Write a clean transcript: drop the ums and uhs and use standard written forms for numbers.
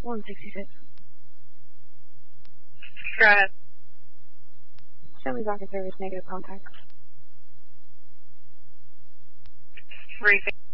166. Go ahead. Show me rocket service, negative contact. Briefing.